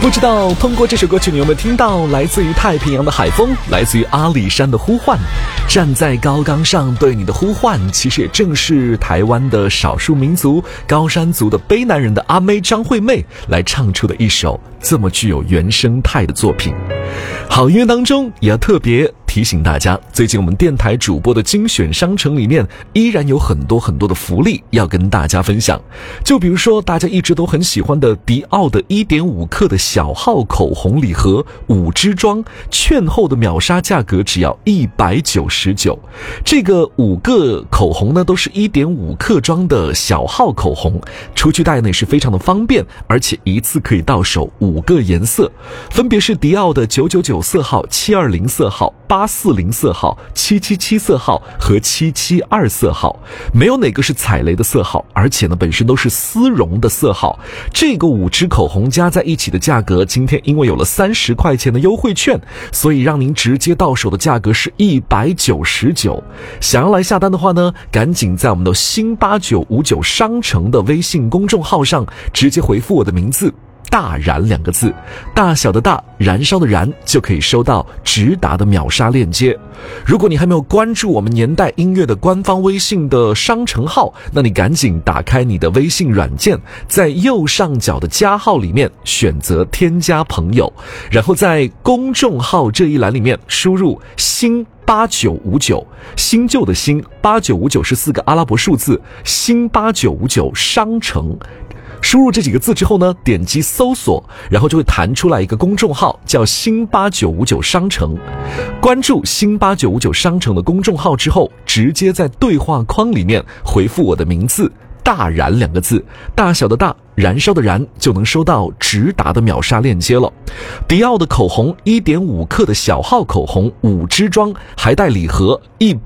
不知道通过这首歌曲你有没有听到来自于太平洋的海风，来自于阿里山的呼唤。站在高岗上对你的呼唤，其实也正是台湾的少数民族高山族的卑南人的阿妹张惠妹来唱出的一首这么具有原生态的作品。好音乐当中也要特别提醒大家，最近我们电台主播的精选商城里面依然有很多的福利要跟大家分享。就比如说大家一直都很喜欢的迪奥的 1.5 克的小号口红礼盒5支装，券后的秒杀价格只要199。这个5个口红呢都是 1.5 克装的小号口红，出去带呢也是非常的方便，而且一次可以到手5个颜色，分别是迪奥的999色号、720色号、840色号、777色号和772色号，没有哪个是踩雷的色号，而且呢本身都是丝绒的色号。这个5支口红加在一起的价格，今天因为有了30块钱的优惠券，所以让您直接到手的价格是199。想要来下单的话呢，赶紧在我们的新8959商城的微信公众号上直接回复我的名字大燃2个字，大小的大，燃烧的燃，就可以收到直达的秒杀链接。如果你还没有关注我们年代音乐的官方微信的商城号，那你赶紧打开你的微信软件，在右上角的加号里面选择添加朋友，然后在公众号这一栏里面输入新8959，新旧的新，8959是4个阿拉伯数字，新8959商城。输入这几个字之后呢，点击搜索，然后就会弹出来一个公众号叫新8959商城。关注新8959商城的公众号之后，直接在对话框里面回复我的名字大燃2个字，大小的大，燃烧的燃，就能收到直达的秒杀链接了。迪奥的口红 1.5 克的小号口红5支装，还带礼盒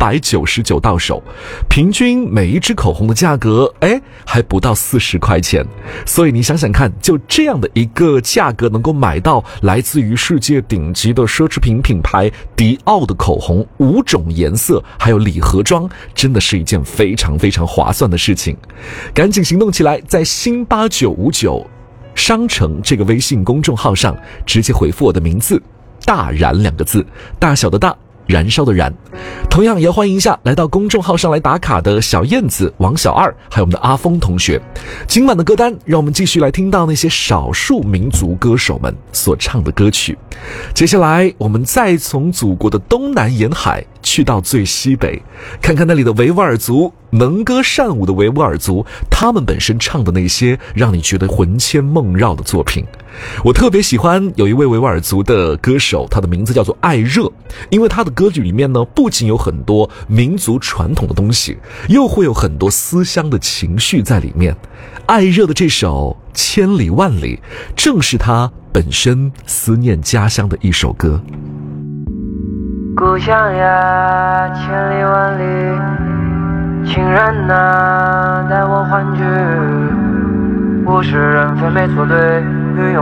，199到手，平均每一支口红的价格还不到40块钱。所以你想想看，就这样的一个价格能够买到来自于世界顶级的奢侈品品牌迪奥的口红5种颜色，还有礼盒装，真的是一件非常划算的事情。赶紧行动起来，在新8959商城这个微信公众号上直接回复我的名字大燃2个字，大小的大，燃烧的燃。同样也要欢迎一下来到公众号上来打卡的小燕子、王小二，还有我们的阿峰同学。今晚的歌单，让我们继续来听到那些少数民族歌手们所唱的歌曲。接下来我们再从祖国的东南沿海去到最西北，看看那里的维吾尔族，能歌善舞的维吾尔族，他们本身唱的那些让你觉得魂牵梦绕的作品。我特别喜欢有一位维吾尔族的歌手，他的名字叫做艾热，因为他的歌曲里面呢，不仅有很多民族传统的东西，又会有很多思乡的情绪在里面。艾热的这首《千里万里》正是他本身思念家乡的一首歌。 故乡呀，千里万里，亲人呐，带我欢聚。物是人非没错对，与拥